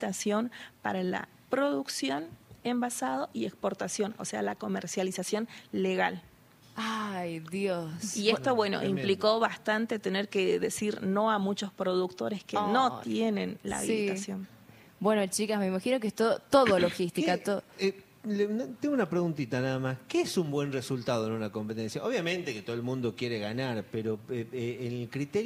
habilitación para la producción, envasado y exportación, o sea, la comercialización legal. Ay, Dios. Y esto, bueno, tremendo. implicó bastante tener que decir no a muchos productores que no Ay, tienen la sí. habilitación. Bueno, chicas, me imagino que es todo logística. Tengo una preguntita nada más. ¿Qué es un buen resultado en una competencia? Obviamente que todo el mundo quiere ganar, pero el criterio